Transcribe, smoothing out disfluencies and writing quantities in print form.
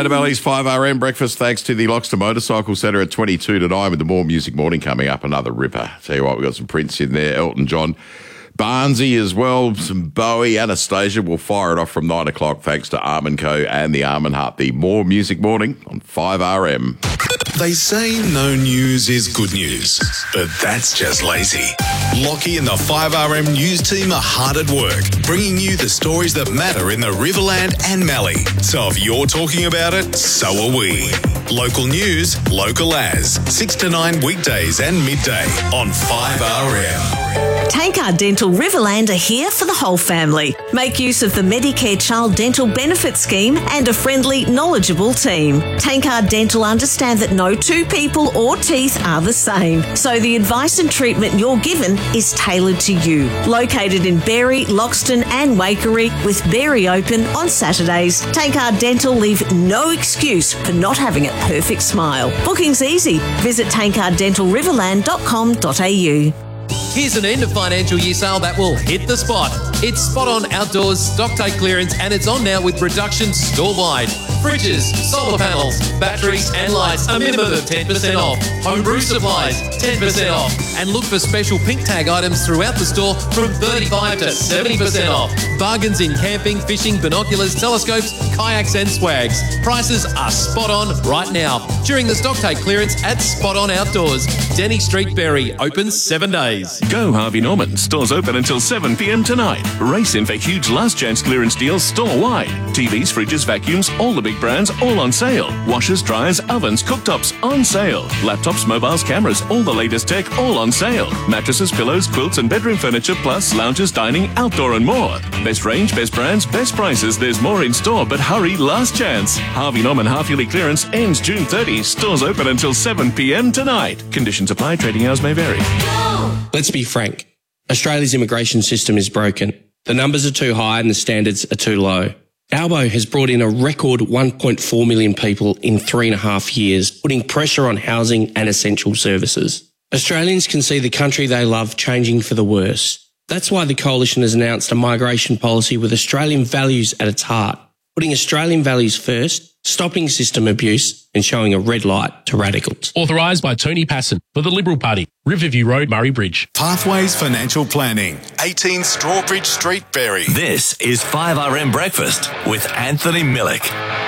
Hello to Bally's 5RM breakfast, thanks to the Loxton Motorcycle Centre at 22 to 9 with the More Music Morning coming up. Another ripper. Tell you what, we've got some Prince in there, Elton John, Barnsey as well, some Bowie, Anastasia. We'll fire it off from 9 o'clock thanks to Arm & Co. and the Arm & Hut. The More Music Morning on 5RM. They say no news is good news, but that's just lazy. Lockie and the 5RM news team are hard at work, bringing you the stories that matter in the Riverland and Mallee. So if you're talking about it, so are we. Local news, local as. 6 to 9 weekdays and midday on 5RM. Tankard Dental Riverland are here for the whole family. Make use of the Medicare Child Dental Benefit Scheme and a friendly, knowledgeable team. Tankard Dental understand that no two people or teeth are the same, so the advice and treatment you're given is tailored to you. Located in Berry, Loxton and Waikerie, with Berry open on Saturdays, Tankard Dental leave no excuse for not having a perfect smile. Booking's easy. Visit tankarddentalriverland.com.au. Here's an end of financial year sale that will hit the spot. It's Spot On Outdoors stock take clearance, and it's on now with reductions store-wide. Fridges, solar panels, batteries and lights, a minimum of 10% off. Homebrew supplies, 10% off. And look for special pink tag items throughout the store from 35 to 70% off. Bargains in camping, fishing, binoculars, telescopes, kayaks and swags. Prices are spot on right now during the stock take clearance at Spot On Outdoors. Denny Street, Berry, open 7 days. Go Harvey Norman. Stores open until 7 p.m. tonight. Race in for huge last chance clearance deals store-wide. TVs, fridges, vacuums, all the big brands, all on sale. Washers, dryers, ovens, cooktops, on sale. Laptops, mobiles, cameras, all the latest tech, all on sale. Mattresses, pillows, quilts and bedroom furniture, plus lounges, dining, outdoor and more. Best range, best brands, best prices. There's more in store, but hurry, last chance. Harvey Norman half-yearly clearance ends June 30. Stores open until 7 p.m. tonight. Conditions apply. Trading hours may vary. Let's be frank. Australia's immigration system is broken. The numbers are too high and the standards are too low. Albo has brought in a record 1.4 million people in 3.5 years, putting pressure on housing and essential services. Australians can see the country they love changing for the worse. That's why the Coalition has announced a migration policy with Australian values at its heart, putting Australian values first, stopping system abuse and showing a red light to radicals. Authorised by Tony Passon for the Liberal Party, Riverview Road, Murray Bridge. Pathways Financial Planning, 18 Strawbridge Street, Berry. This is 5RM Breakfast with Anthony Millick.